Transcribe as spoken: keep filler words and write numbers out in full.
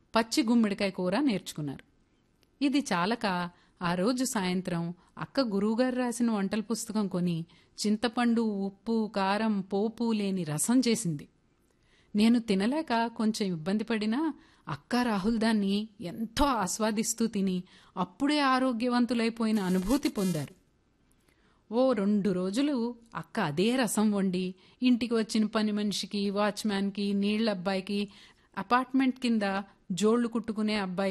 పచ్చి గుమ్మిడికాయ కూర నేర్చుకున్నారు. ఇది చాలక ఆ రోజు సాయంత్రం అక్క గురువుగారు రాసిన వంటల పుస్తకం కొని చింతపండు, ఉప్పు, కారం, పోపు లేని రసం చేసింది. నేను తినలేక కొంచెం ఇబ్బంది పడినా అక్క రాహుల్ దాన్ని ఎంతో ఆస్వాదిస్తూ తిని అప్పుడే ఆరోగ్యవంతులైపోయిన అనుభూతి పొందారు. ఓ రెండు రోజులు అక్క అదే రసం వండి ఇంటికి వచ్చిన పని మనిషికి, వాచ్మ్యాన్కి, నీళ్లబ్బాయికి, అపార్ట్మెంట్ కింద జోళ్లు కుట్టుకునే అబ్బాయి